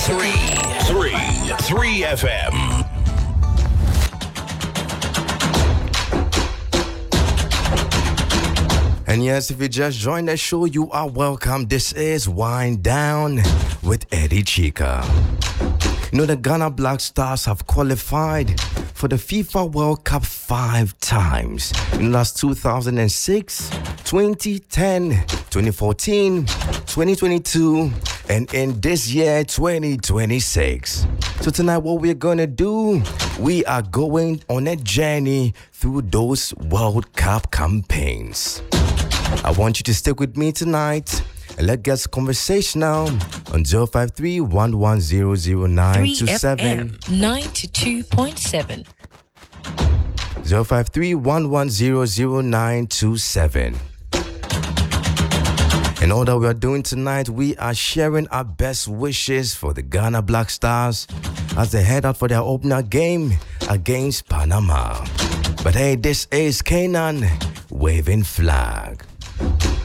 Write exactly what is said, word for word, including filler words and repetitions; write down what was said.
three, three, three F M. And yes, if you just joined the show, you are welcome. This is Wind Down with Eddie Chica. You know, the Ghana Black Stars have qualified for the FIFA World Cup five times. In the last two thousand six, twenty ten, twenty fourteen, twenty twenty-two, and in this year, twenty twenty-six. So tonight, what we're going to do, we are going on a journey through those World Cup campaigns. I want you to stick with me tonight and let's get conversational on zero five three, one one zero, zero nine two seven. ninety-two point seven. zero five three, one one zero, zero nine two seven. And all that we are doing tonight, we are sharing our best wishes for the Ghana Black Stars as they head out for their opener game against Panama. But hey, this is Kanan waving flag.